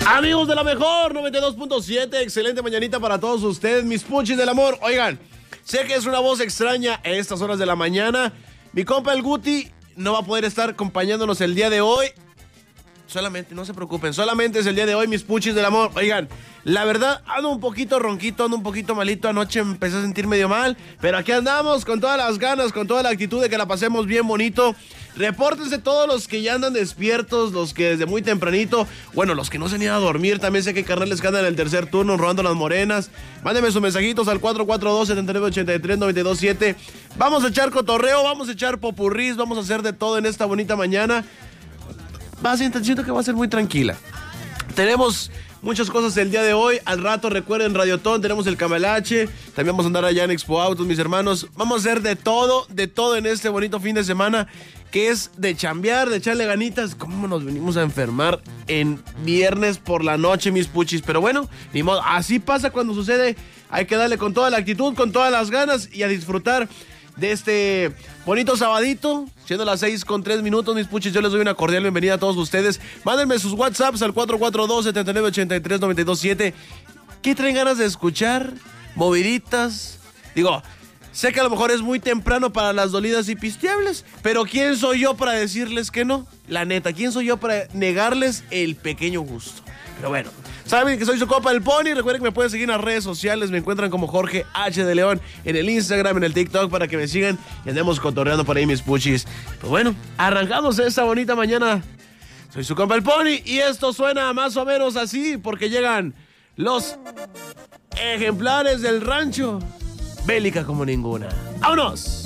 Amigos de la mejor 92.7, excelente mañanita para todos ustedes, mis puchis del amor. Oigan, sé que es una voz extraña a estas horas de la mañana. Mi compa el Guti no va a poder estar acompañándonos el día de hoy. Solamente, no se preocupen, solamente es el día de hoy, mis puchis del amor. Oigan, la verdad, ando un poquito ronquito, ando un poquito malito. Anoche me empecé a sentir medio mal, pero aquí andamos con todas las ganas, con toda la actitud de que la pasemos bien bonito. Repórtense todos los que ya andan despiertos, los que desde muy tempranito, bueno, los que no se han ido a dormir. También sé que carnales que andan en el tercer turno robando las morenas. Mándenme sus mensajitos al 442-7983-927. Vamos a echar cotorreo, vamos a echar popurrís, vamos a hacer de todo en esta bonita mañana. Siento que va a ser muy tranquila. Tenemos muchas cosas el día de hoy. Al rato, recuerden, Radiotón, tenemos el Camalache. También vamos a andar allá en Expo Autos, mis hermanos. Vamos a hacer de todo en este bonito fin de semana, que es de chambear, de echarle ganitas. ¿Cómo nos venimos a enfermar en viernes por la noche, mis puchis? Pero bueno, ni modo, así pasa cuando sucede. Hay que darle con toda la actitud, con todas las ganas y a disfrutar de este bonito sabadito, siendo las 6:03, mis puchis. Yo les doy una cordial bienvenida a todos ustedes. Mándenme sus WhatsApps al 442-7983-927. ¿Qué traen ganas de escuchar? Moviditas. Digo, sé que a lo mejor es muy temprano para las dolidas y pisteables, pero ¿quién soy yo para decirles que no? La neta, ¿quién soy yo para negarles el pequeño gusto? Pero bueno, saben que soy su compa el Pony. Recuerden que me pueden seguir en las redes sociales. Me encuentran como Jorge H. de León en el Instagram, en el TikTok, para que me sigan y andemos cotorreando por ahí, mis puchis. Pues bueno, arrancamos esta bonita mañana. Soy su compa el Pony y esto suena más o menos así, porque llegan los ejemplares del rancho. Bélica como ninguna. ¡Vámonos!